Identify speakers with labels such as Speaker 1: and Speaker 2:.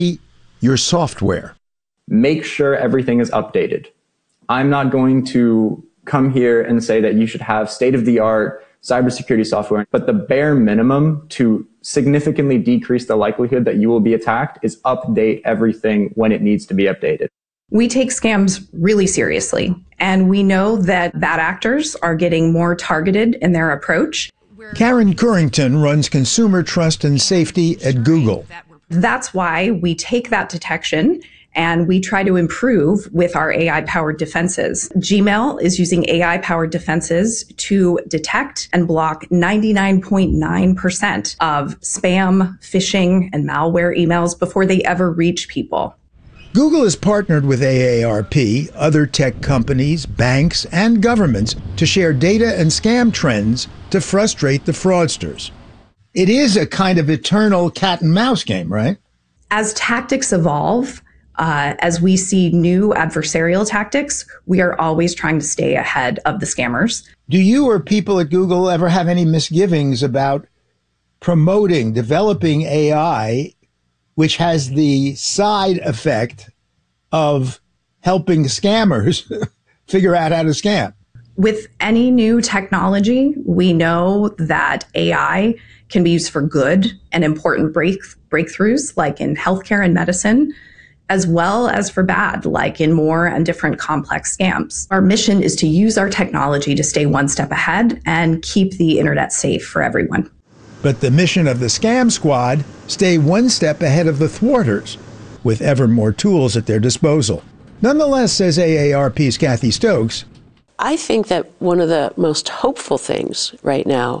Speaker 1: your software.
Speaker 2: Make sure everything is updated. I'm not going to come here and say that you should have state-of-the-art cybersecurity software, but the bare minimum to significantly decrease the likelihood that you will be attacked is update everything when it needs to be updated.
Speaker 3: We take scams really seriously, and we know that bad actors are getting more targeted in their approach.
Speaker 1: Karen Currington runs consumer trust and safety at Google.
Speaker 3: That's why we take that detection and we try to improve with our AI-powered defenses. Gmail is using AI-powered defenses to detect and block 99.9% of spam, phishing, and malware emails before they ever reach people.
Speaker 1: Google has partnered with AARP, other tech companies, banks, and governments to share data and scam trends to frustrate the fraudsters. It is a kind of eternal cat and mouse game, right?
Speaker 3: As tactics evolve, as we see new adversarial tactics, we are always trying to stay ahead of the scammers.
Speaker 1: Do you or people at Google ever have any misgivings about developing AI, which has the side effect of helping scammers figure out how to scam?
Speaker 3: With any new technology, we know that AI can be used for good and important breakthroughs, like in healthcare and medicine, as well as for bad, like in more and different complex scams. Our mission is to use our technology to stay one step ahead and keep the internet safe for everyone.
Speaker 1: But the mission of the Scam Squad, stay one step ahead of the thwarters, with ever more tools at their disposal. Nonetheless, says AARP's Kathy Stokes,
Speaker 4: I think that one of the most hopeful things right now